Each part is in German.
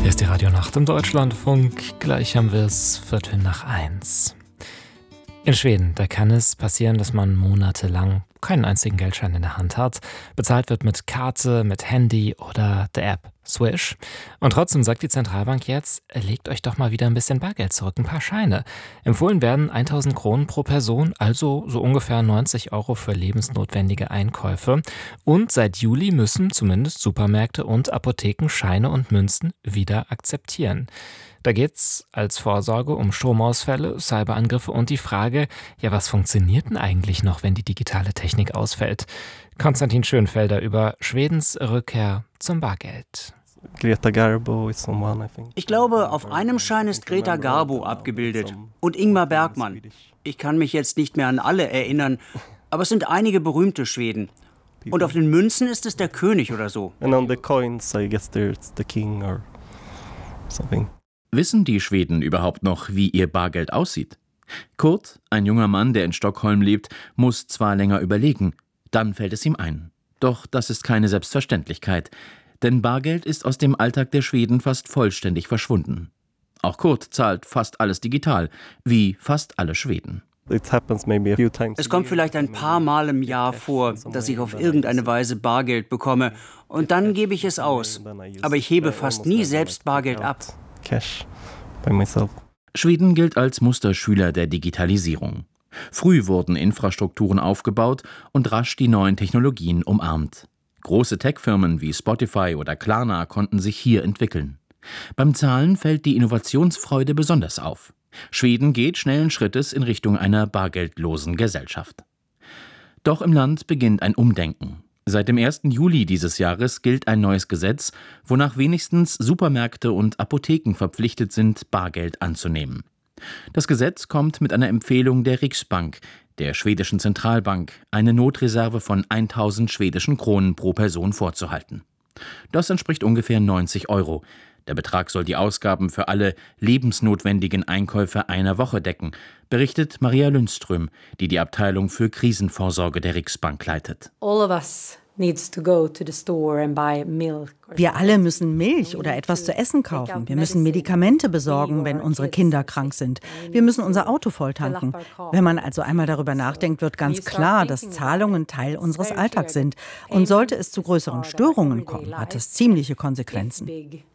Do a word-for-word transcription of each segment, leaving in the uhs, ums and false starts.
Hier ist die Radionacht im Deutschlandfunk. Gleich haben wir es Viertel nach eins. In Schweden, da kann es passieren, dass man monatelang keinen einzigen Geldschein in der Hand hat. Bezahlt wird mit Karte, mit Handy oder der App Swish. Und trotzdem sagt die Zentralbank jetzt, legt euch doch mal wieder ein bisschen Bargeld zurück, ein paar Scheine. Empfohlen werden tausend Kronen pro Person, also so ungefähr neunzig Euro für lebensnotwendige Einkäufe. Und seit Juli müssen zumindest Supermärkte und Apotheken Scheine und Münzen wieder akzeptieren. Da geht's als Vorsorge um Stromausfälle, Cyberangriffe und die Frage, ja, was funktioniert denn eigentlich noch, wenn die digitale Technik ausfällt? Konstantin Schönfelder über Schwedens Rückkehr zum Bargeld. Greta Garbo is someone, I think. Ich glaube, auf einem Schein ist Greta Garbo abgebildet und Ingmar Bergman. Ich kann mich jetzt nicht mehr an alle erinnern, aber es sind einige berühmte Schweden. Und auf den Münzen ist es der König oder so. And on the coins, I guess there's the king or something. Wissen die Schweden überhaupt noch, wie ihr Bargeld aussieht? Kurt, ein junger Mann, der in Stockholm lebt, muss zwar länger überlegen, dann fällt es ihm ein. Doch das ist keine Selbstverständlichkeit, denn Bargeld ist aus dem Alltag der Schweden fast vollständig verschwunden. Auch Kurt zahlt fast alles digital, wie fast alle Schweden. Es kommt vielleicht ein paar Mal im Jahr vor, dass ich auf irgendeine Weise Bargeld bekomme und dann gebe ich es aus. Aber ich hebe fast nie selbst Bargeld ab. Cash by myself. Schweden gilt als Musterschüler der Digitalisierung. Früh wurden Infrastrukturen aufgebaut und rasch die neuen Technologien umarmt. Große Tech-Firmen wie Spotify oder Klarna konnten sich hier entwickeln. Beim Zahlen fällt die Innovationsfreude besonders auf. Schweden geht schnellen Schrittes in Richtung einer bargeldlosen Gesellschaft. Doch im Land beginnt ein Umdenken. Seit dem ersten Juli dieses Jahres gilt ein neues Gesetz, wonach wenigstens Supermärkte und Apotheken verpflichtet sind, Bargeld anzunehmen. Das Gesetz kommt mit einer Empfehlung der Riksbank, der schwedischen Zentralbank, eine Notreserve von tausend schwedischen Kronen pro Person vorzuhalten. Das entspricht ungefähr neunzig Euro. Der Betrag soll die Ausgaben für alle lebensnotwendigen Einkäufe einer Woche decken, berichtet Maria Lundström, die die Abteilung für Krisenvorsorge der Riksbank leitet. Wir alle müssen Milch oder etwas zu essen kaufen. Wir müssen Medikamente besorgen, wenn unsere Kinder krank sind. Wir müssen unser Auto volltanken. Wenn man also einmal darüber nachdenkt, wird ganz klar, dass Zahlungen Teil unseres Alltags sind. Und sollte es zu größeren Störungen kommen, hat das ziemliche Konsequenzen.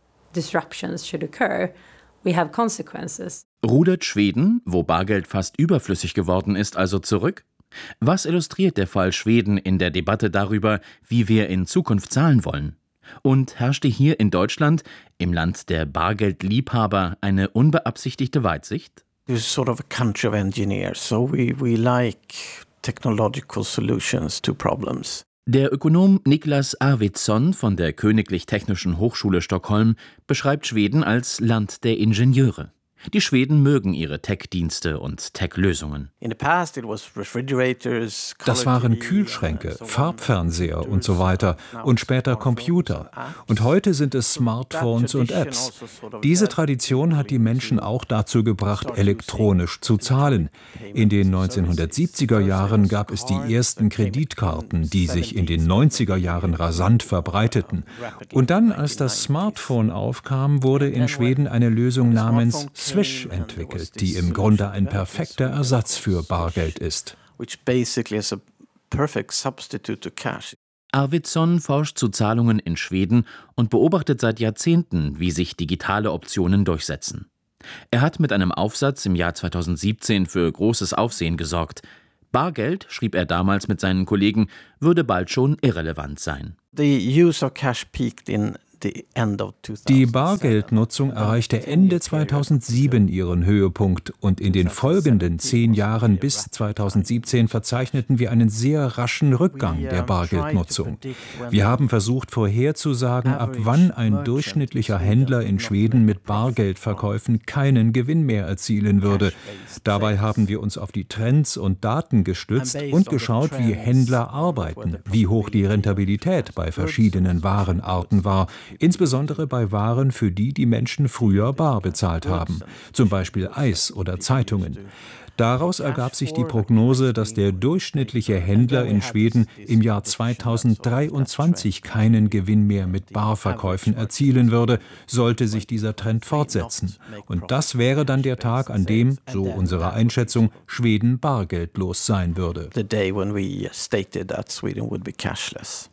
Rudert Schweden, wo Bargeld fast überflüssig geworden ist, also zurück? Was illustriert der Fall Schweden in der Debatte darüber, wie wir in Zukunft zahlen wollen? Und herrschte hier in Deutschland, im Land der Bargeldliebhaber, eine unbeabsichtigte Weitsicht? We're sort of a country of engineers, so we, we like technological solutions to problems. Der Ökonom Niklas Arvidsson von der Königlich Technischen Hochschule Stockholm beschreibt Schweden als Land der Ingenieure. Die Schweden mögen ihre Tech-Dienste und Tech-Lösungen. Das waren Kühlschränke, Farbfernseher und so weiter und später Computer. Und heute sind es Smartphones und Apps. Diese Tradition hat die Menschen auch dazu gebracht, elektronisch zu zahlen. In den neunzehnhundertsiebziger Jahren gab es die ersten Kreditkarten, die sich in den neunziger Jahren rasant verbreiteten. Und dann, als das Smartphone aufkam, wurde in Schweden eine Lösung namens Swish entwickelt, die im Grunde ein perfekter Ersatz für Bargeld ist. Arvidsson forscht zu Zahlungen in Schweden und beobachtet seit Jahrzehnten, wie sich digitale Optionen durchsetzen. Er hat mit einem Aufsatz im Jahr zweitausendsiebzehn für großes Aufsehen gesorgt. Bargeld, schrieb er damals mit seinen Kollegen, würde bald schon irrelevant sein. The use of cash peaked in Die Bargeldnutzung erreichte Ende zweitausendsieben ihren Höhepunkt und in den folgenden zehn Jahren bis zweitausendsiebzehn verzeichneten wir einen sehr raschen Rückgang der Bargeldnutzung. Wir haben versucht vorherzusagen, ab wann ein durchschnittlicher Händler in Schweden mit Bargeldverkäufen keinen Gewinn mehr erzielen würde. Dabei haben wir uns auf die Trends und Daten gestützt und geschaut, wie Händler arbeiten, wie hoch die Rentabilität bei verschiedenen Warenarten war. insbesondere bei Waren, für die die Menschen früher bar bezahlt haben, zum Beispiel Eis oder Zeitungen. Daraus ergab sich die Prognose, dass der durchschnittliche Händler in Schweden im Jahr zweitausenddreiundzwanzig keinen Gewinn mehr mit Barverkäufen erzielen würde, sollte sich dieser Trend fortsetzen. Und das wäre dann der Tag, an dem, so unsere Einschätzung, Schweden bargeldlos sein würde. The day when we stated that Sweden would be cashless.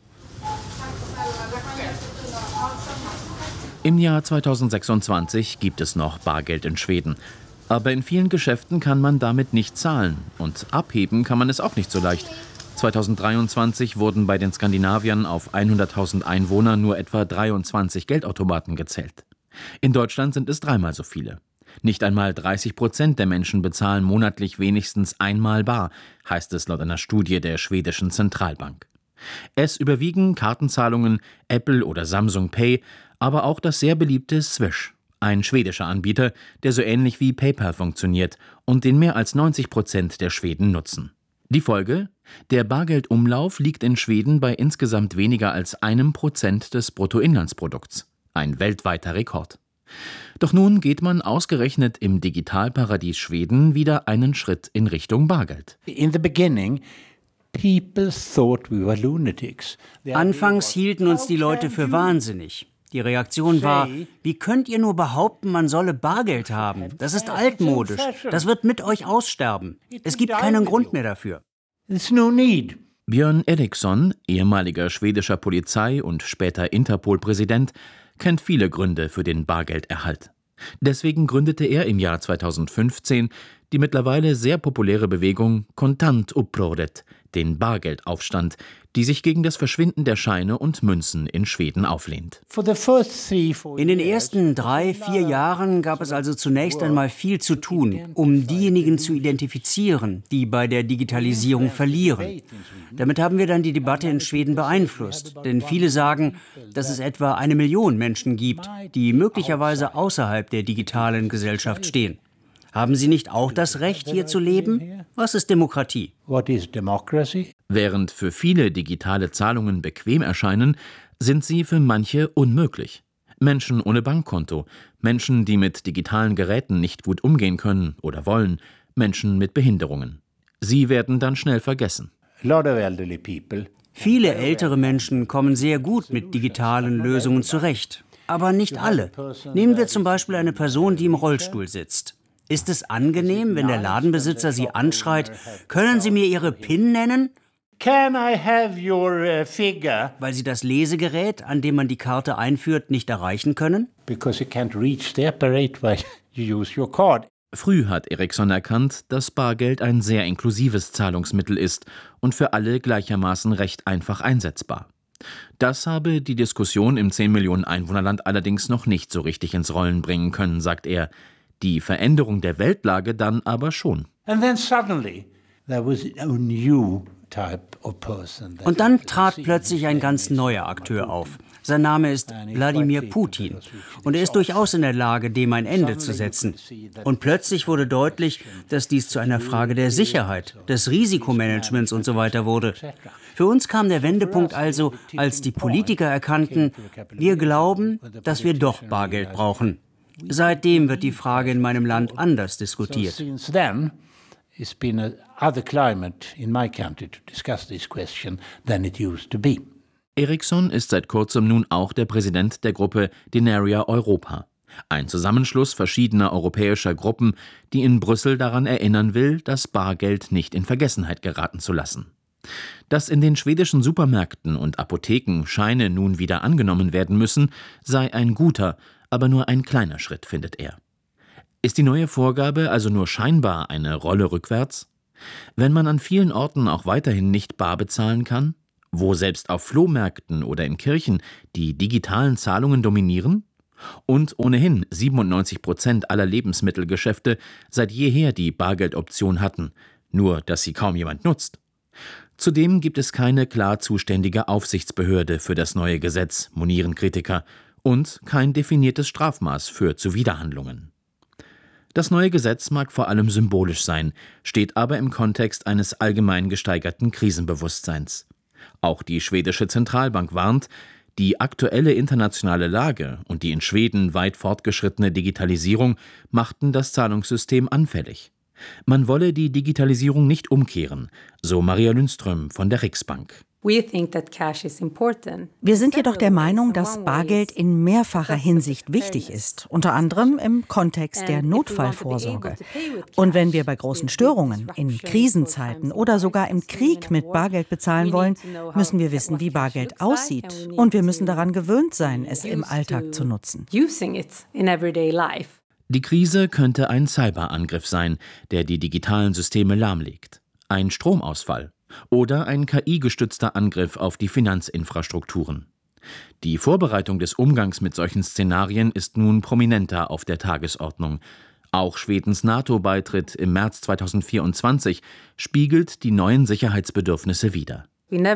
Im Jahr zweitausendsechsundzwanzig gibt es noch Bargeld in Schweden. Aber in vielen Geschäften kann man damit nicht zahlen. Und abheben kann man es auch nicht so leicht. zweitausenddreiundzwanzig wurden bei den Skandinaviern auf hunderttausend Einwohner nur etwa dreiundzwanzig Geldautomaten gezählt. In Deutschland sind es dreimal so viele. Nicht einmal dreißig Prozent der Menschen bezahlen monatlich wenigstens einmal bar, heißt es laut einer Studie der schwedischen Zentralbank. Es überwiegen Kartenzahlungen, Apple oder Samsung Pay, aber auch das sehr beliebte Swish. Ein schwedischer Anbieter, der so ähnlich wie PayPal funktioniert und den mehr als neunzig Prozent der Schweden nutzen. Die Folge? Der Bargeldumlauf liegt in Schweden bei insgesamt weniger als einem Prozent des Bruttoinlandsprodukts. Ein weltweiter Rekord. Doch nun geht man ausgerechnet im Digitalparadies Schweden wieder einen Schritt in Richtung Bargeld. In the beginning, people thought we were lunatics. Anfangs hielten uns die Leute für wahnsinnig. Die Reaktion war, wie könnt ihr nur behaupten, man solle Bargeld haben? Das ist altmodisch. Das wird mit euch aussterben. Es gibt keinen Grund mehr dafür. Björn Eriksson, ehemaliger schwedischer Polizei- und später Interpol-Präsident, kennt viele Gründe für den Bargelderhalt. Deswegen gründete er im Jahr zweitausendfünfzehn die mittlerweile sehr populäre Bewegung Kontantupproret, den Bargeldaufstand, die sich gegen das Verschwinden der Scheine und Münzen in Schweden auflehnt. In den ersten drei, vier Jahren gab es also zunächst einmal viel zu tun, um diejenigen zu identifizieren, die bei der Digitalisierung verlieren. Damit haben wir dann die Debatte in Schweden beeinflusst, denn viele sagen, dass es etwa eine Million Menschen gibt, die möglicherweise außerhalb der digitalen Gesellschaft stehen. Haben sie nicht auch das Recht, hier zu leben? Was ist Demokratie? What is democracy? Während für viele digitale Zahlungen bequem erscheinen, sind sie für manche unmöglich. Menschen ohne Bankkonto, Menschen, die mit digitalen Geräten nicht gut umgehen können oder wollen, Menschen mit Behinderungen. Sie werden dann schnell vergessen. A lot of elderly people. Viele ältere Menschen kommen sehr gut mit digitalen Lösungen zurecht. Aber nicht alle. Nehmen wir zum Beispiel eine Person, die im Rollstuhl sitzt. Ist es angenehm, wenn der Ladenbesitzer Sie anschreit, können Sie mir Ihre PIN nennen? Can I have your uh, figure? Weil Sie das Lesegerät, an dem man die Karte einführt, nicht erreichen können? Because you can't reach the apparatus while you use your card. Früh hat Eriksson erkannt, dass Bargeld ein sehr inklusives Zahlungsmittel ist und für alle gleichermaßen recht einfach einsetzbar. Das habe die Diskussion im zehn Millionen Einwohnerland allerdings noch nicht so richtig ins Rollen bringen können, sagt er. Die Veränderung der Weltlage dann aber schon. And then suddenly there was a new type of person. Und dann trat plötzlich ein ganz neuer Akteur auf. Sein Name ist Wladimir Putin. Und er ist durchaus in der Lage, dem ein Ende zu setzen. Und plötzlich wurde deutlich, dass dies zu einer Frage der Sicherheit, des Risikomanagements und so weiter wurde. Für uns kam der Wendepunkt also, als die Politiker erkannten, wir glauben, dass wir doch Bargeld brauchen. Seitdem wird die Frage in meinem Land anders diskutiert. Since then, it's been a other climate in my country to discuss this question than it used to be. Eriksson ist seit kurzem nun auch der Präsident der Gruppe Denaria Europa. Ein Zusammenschluss verschiedener europäischer Gruppen, die in Brüssel daran erinnern will, das Bargeld nicht in Vergessenheit geraten zu lassen. Dass in den schwedischen Supermärkten und Apotheken Scheine nun wieder angenommen werden müssen, sei ein guter, aber nur ein kleiner Schritt, findet er. Ist die neue Vorgabe also nur scheinbar eine Rolle rückwärts? Wenn man an vielen Orten auch weiterhin nicht bar bezahlen kann? Wo selbst auf Flohmärkten oder in Kirchen die digitalen Zahlungen dominieren? Und ohnehin siebenundneunzig Prozent aller Lebensmittelgeschäfte seit jeher die Bargeldoption hatten, nur dass sie kaum jemand nutzt. Zudem gibt es keine klar zuständige Aufsichtsbehörde für das neue Gesetz, monieren Kritiker, und kein definiertes Strafmaß für Zuwiderhandlungen. Das neue Gesetz mag vor allem symbolisch sein, steht aber im Kontext eines allgemein gesteigerten Krisenbewusstseins. Auch die schwedische Zentralbank warnt, Die aktuelle internationale Lage und die in Schweden weit fortgeschrittene Digitalisierung machten das Zahlungssystem anfällig. Man wolle die Digitalisierung nicht umkehren, so Maria Lundström von der Riksbank. Wir sind jedoch der Meinung, dass Bargeld in mehrfacher Hinsicht wichtig ist, unter anderem im Kontext der Notfallvorsorge. Und wenn wir bei großen Störungen, in Krisenzeiten oder sogar im Krieg mit Bargeld bezahlen wollen, müssen wir wissen, wie Bargeld aussieht. Und wir müssen daran gewöhnt sein, es im Alltag zu nutzen. Die Krise könnte ein Cyberangriff sein, der die digitalen Systeme lahmlegt. Ein Stromausfall. Oder ein K I-gestützter Angriff auf die Finanzinfrastrukturen. Die Vorbereitung des Umgangs mit solchen Szenarien ist nun prominenter auf der Tagesordnung. Auch Schwedens NATO-Beitritt im März zweitausendvierundzwanzig spiegelt die neuen Sicherheitsbedürfnisse wider.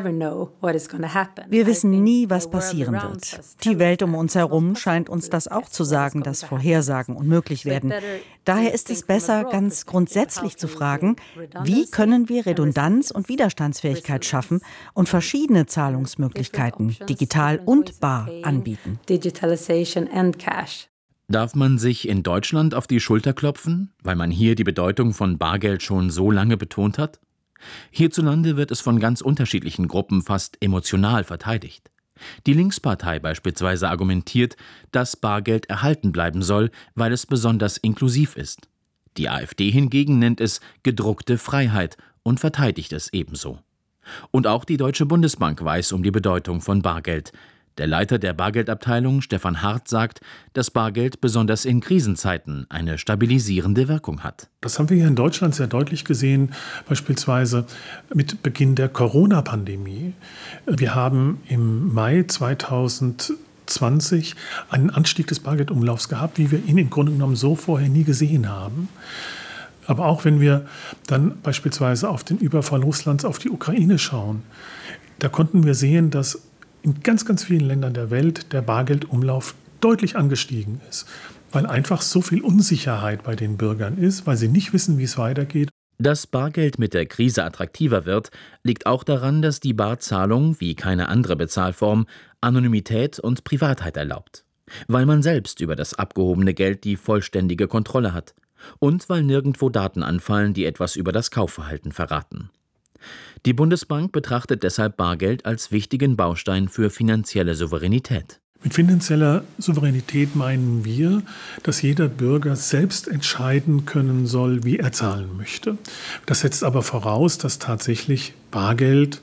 Wir wissen nie, was passieren wird. Die Welt um uns herum scheint uns das auch zu sagen, dass Vorhersagen unmöglich werden. Daher ist es besser, ganz grundsätzlich zu fragen, wie können wir Redundanz und Widerstandsfähigkeit schaffen und verschiedene Zahlungsmöglichkeiten, digital und bar, anbieten. Darf man sich in Deutschland auf die Schulter klopfen, weil man hier die Bedeutung von Bargeld schon so lange betont hat? Hierzulande wird es von ganz unterschiedlichen Gruppen fast emotional verteidigt. Die Linkspartei beispielsweise argumentiert, dass Bargeld erhalten bleiben soll, weil es besonders inklusiv ist. Die AfD hingegen nennt es gedruckte Freiheit und verteidigt es ebenso. Und auch die Deutsche Bundesbank weiß um die Bedeutung von Bargeld. Der Leiter der Bargeldabteilung, Stefan Hart, sagt, dass Bargeld besonders in Krisenzeiten eine stabilisierende Wirkung hat. Das haben wir hier in Deutschland sehr deutlich gesehen, beispielsweise mit Beginn der Corona-Pandemie. Wir haben im Mai zweitausendzwanzig einen Anstieg des Bargeldumlaufs gehabt, wie wir ihn im Grunde genommen so vorher nie gesehen haben. Aber auch wenn wir dann beispielsweise auf den Überfall Russlands auf die Ukraine schauen, da konnten wir sehen, dass in ganz, ganz vielen Ländern der Welt der Bargeldumlauf deutlich angestiegen ist, weil einfach so viel Unsicherheit bei den Bürgern ist, weil sie nicht wissen, wie es weitergeht. Dass Bargeld mit der Krise attraktiver wird, liegt auch daran, dass die Barzahlung, wie keine andere Bezahlform, Anonymität und Privatheit erlaubt. Weil man selbst über das abgehobene Geld die vollständige Kontrolle hat. Und weil nirgendwo Daten anfallen, die etwas über das Kaufverhalten verraten. Die Bundesbank betrachtet deshalb Bargeld als wichtigen Baustein für finanzielle Souveränität. Mit finanzieller Souveränität meinen wir, dass jeder Bürger selbst entscheiden können soll, wie er zahlen möchte. Das setzt aber voraus, dass tatsächlich Bargeld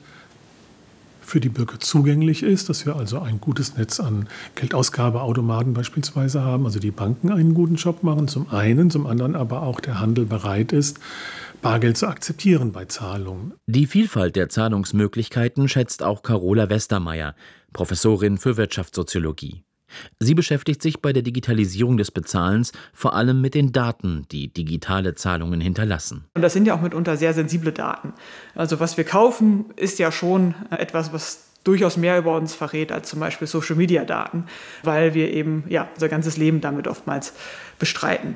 für die Bürger zugänglich ist, dass wir also ein gutes Netz an Geldausgabeautomaten beispielsweise haben, also die Banken einen guten Job machen, zum einen, zum anderen aber auch der Handel bereit ist, Bargeld zu akzeptieren bei Zahlungen. Die Vielfalt der Zahlungsmöglichkeiten schätzt auch Carola Westermeier, Professorin für Wirtschaftssoziologie. Sie beschäftigt sich bei der Digitalisierung des Bezahlens vor allem mit den Daten, die digitale Zahlungen hinterlassen. Und das sind ja auch mitunter sehr sensible Daten. Also was wir kaufen, ist ja schon etwas, was durchaus mehr über uns verrät als zum Beispiel Social-Media-Daten, weil wir eben ja, unser ganzes Leben damit oftmals bestreiten.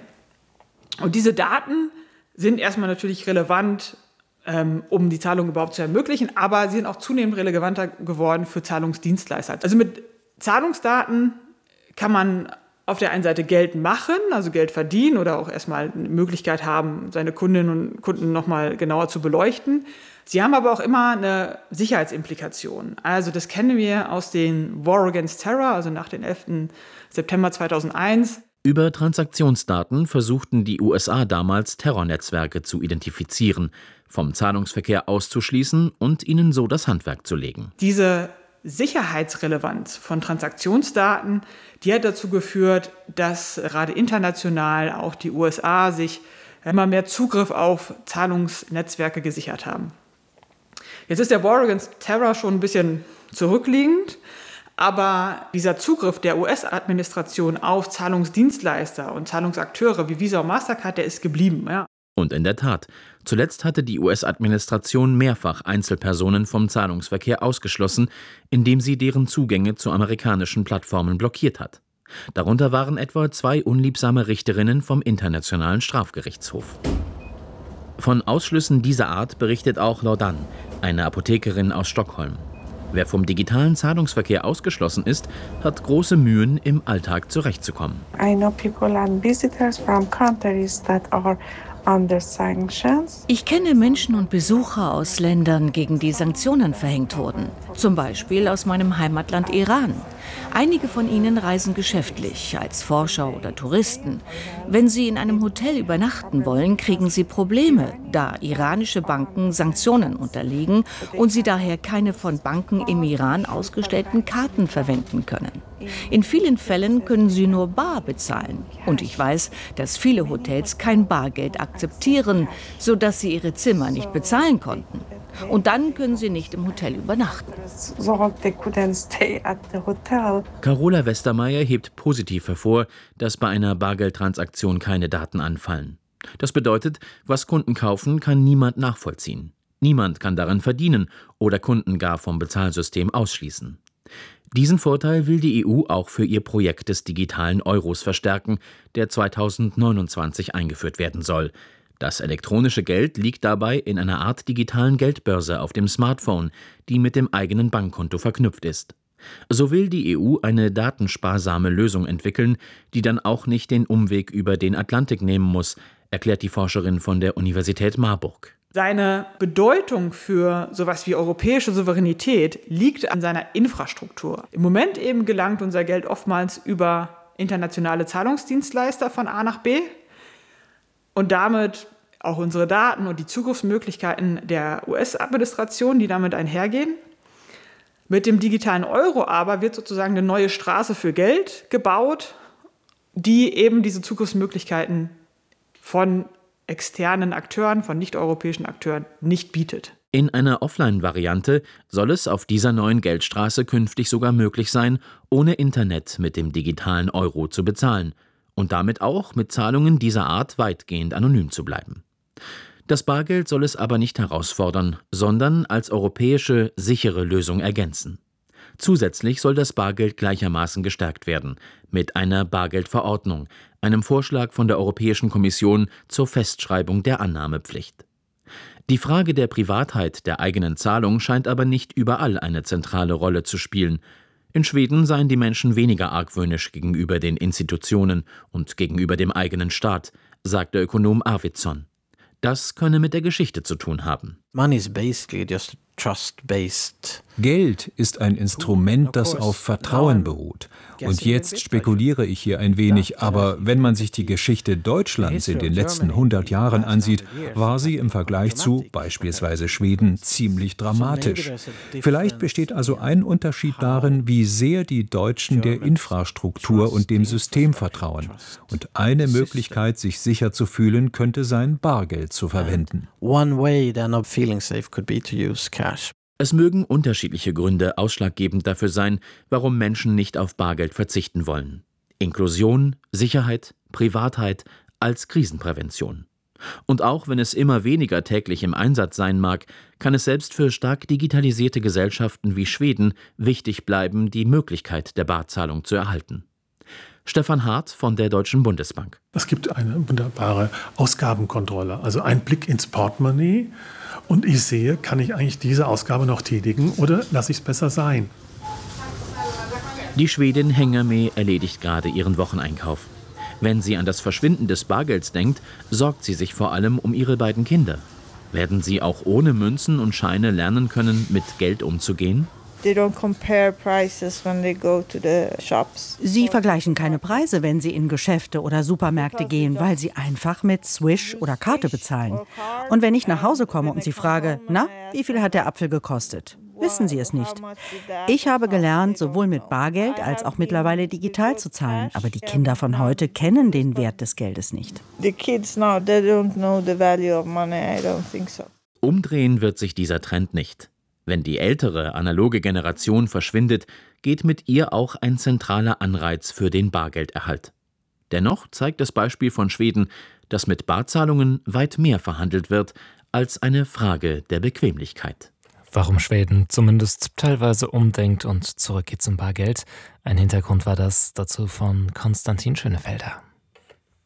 Und diese Daten sind erstmal natürlich relevant, ähm, um die Zahlung überhaupt zu ermöglichen, aber sie sind auch zunehmend relevanter geworden für Zahlungsdienstleister. Also mit Zahlungsdaten kann man auf der einen Seite Geld machen, also Geld verdienen oder auch erstmal eine Möglichkeit haben, seine Kundinnen und Kunden nochmal genauer zu beleuchten. Sie haben aber auch immer eine Sicherheitsimplikation. Also das kennen wir aus den War Against Terror, also nach dem elften September zweitausendeins. Über Transaktionsdaten versuchten die U S A damals Terrornetzwerke zu identifizieren, vom Zahlungsverkehr auszuschließen und ihnen so das Handwerk zu legen. Diese Sicherheitsrelevanz von Transaktionsdaten, die hat dazu geführt, dass gerade international auch die U S A sich immer mehr Zugriff auf Zahlungsnetzwerke gesichert haben. Jetzt ist der War Against Terror schon ein bisschen zurückliegend, aber dieser Zugriff der U S-Administration auf Zahlungsdienstleister und Zahlungsakteure wie Visa und Mastercard, der ist geblieben. Ja. Und in der Tat, zuletzt hatte die U S-Administration mehrfach Einzelpersonen vom Zahlungsverkehr ausgeschlossen, indem sie deren Zugänge zu amerikanischen Plattformen blockiert hat. Darunter waren etwa zwei unliebsame Richterinnen vom Internationalen Strafgerichtshof. Von Ausschlüssen dieser Art berichtet auch Laudan, eine Apothekerin aus Stockholm. Wer vom digitalen Zahlungsverkehr ausgeschlossen ist, hat große Mühen, im Alltag zurechtzukommen. I know people and visitors from countries that are under sanctions. Ich kenne Menschen und Besucher aus Ländern, gegen die Sanktionen verhängt wurden. Zum Beispiel aus meinem Heimatland Iran. Einige von ihnen reisen geschäftlich, als Forscher oder Touristen. Wenn sie in einem Hotel übernachten wollen, kriegen sie Probleme, da iranische Banken Sanktionen unterliegen und sie daher keine von Banken im Iran ausgestellten Karten verwenden können. In vielen Fällen können sie nur bar bezahlen. Und ich weiß, dass viele Hotels kein Bargeld akzeptieren, sodass sie ihre Zimmer nicht bezahlen konnten. Und dann können sie nicht im Hotel übernachten. Carola Westermeier hebt positiv hervor, dass bei einer Bargeldtransaktion keine Daten anfallen. Das bedeutet, was Kunden kaufen, kann niemand nachvollziehen. Niemand kann daran verdienen oder Kunden gar vom Bezahlsystem ausschließen. Diesen Vorteil will die E U auch für ihr Projekt des digitalen Euros verstärken, der zweitausendneunundzwanzig eingeführt werden soll. Das elektronische Geld liegt dabei in einer Art digitalen Geldbörse auf dem Smartphone, die mit dem eigenen Bankkonto verknüpft ist. So will die E U eine datensparsame Lösung entwickeln, die dann auch nicht den Umweg über den Atlantik nehmen muss, erklärt die Forscherin von der Universität Marburg. Seine Bedeutung für sowas wie europäische Souveränität liegt an seiner Infrastruktur. Im Moment eben gelangt unser Geld oftmals über internationale Zahlungsdienstleister von A nach B und damit auch unsere Daten und die Zugriffsmöglichkeiten der U S-Administration, die damit einhergehen. Mit dem digitalen Euro aber wird sozusagen eine neue Straße für Geld gebaut, die eben diese Zugriffsmöglichkeiten von externen Akteuren, von nicht-europäischen Akteuren nicht bietet. In einer Offline-Variante soll es auf dieser neuen Geldstraße künftig sogar möglich sein, ohne Internet mit dem digitalen Euro zu bezahlen und damit auch mit Zahlungen dieser Art weitgehend anonym zu bleiben. Das Bargeld soll es aber nicht herausfordern, sondern als europäische, sichere Lösung ergänzen. Zusätzlich soll das Bargeld gleichermaßen gestärkt werden, mit einer Bargeldverordnung, einem Vorschlag von der Europäischen Kommission zur Festschreibung der Annahmepflicht. Die Frage der Privatheit der eigenen Zahlung scheint aber nicht überall eine zentrale Rolle zu spielen. In Schweden seien die Menschen weniger argwöhnisch gegenüber den Institutionen und gegenüber dem eigenen Staat, sagt der Ökonom Arvidsson. Das könne mit der Geschichte zu tun haben. Money is basically just trust-based. Geld ist ein Instrument, das auf Vertrauen beruht. Und jetzt spekuliere ich hier ein wenig, aber wenn man sich die Geschichte Deutschlands in den letzten hundert Jahren ansieht, war sie im Vergleich zu beispielsweise Schweden ziemlich dramatisch. Vielleicht besteht also ein Unterschied darin, wie sehr die Deutschen der Infrastruktur und dem System vertrauen. Und eine Möglichkeit, sich sicher zu fühlen, könnte sein, Bargeld zu verwenden. One way they're not feeling safe could be to use cash. Es mögen unterschiedliche Gründe ausschlaggebend dafür sein, warum Menschen nicht auf Bargeld verzichten wollen. Inklusion, Sicherheit, Privatheit als Krisenprävention. Und auch wenn es immer weniger täglich im Einsatz sein mag, kann es selbst für stark digitalisierte Gesellschaften wie Schweden wichtig bleiben, die Möglichkeit der Barzahlung zu erhalten. Stefan Hart von der Deutschen Bundesbank. Es gibt eine wunderbare Ausgabenkontrolle, also ein Blick ins Portemonnaie. Und ich sehe, kann ich eigentlich diese Ausgabe noch tätigen oder lasse ich es besser sein? Die Schwedin Hengame erledigt gerade ihren Wocheneinkauf. Wenn sie an das Verschwinden des Bargelds denkt, sorgt sie sich vor allem um ihre beiden Kinder. Werden sie auch ohne Münzen und Scheine lernen können, mit Geld umzugehen? Sie vergleichen keine Preise, wenn sie in Geschäfte oder Supermärkte gehen, weil sie einfach mit Swish oder Karte bezahlen. Und wenn ich nach Hause komme und sie frage, na, wie viel hat der Apfel gekostet? Wissen sie es nicht. Ich habe gelernt, sowohl mit Bargeld als auch mittlerweile digital zu zahlen. Aber die Kinder von heute kennen den Wert des Geldes nicht. Umdrehen wird sich dieser Trend nicht. Wenn die ältere, analoge Generation verschwindet, geht mit ihr auch ein zentraler Anreiz für den Bargelderhalt. Dennoch zeigt das Beispiel von Schweden, dass mit Barzahlungen weit mehr verhandelt wird als eine Frage der Bequemlichkeit. Warum Schweden zumindest teilweise umdenkt und zurückgeht zum Bargeld. Ein Hintergrund war das dazu von Konstantin Schönefelder.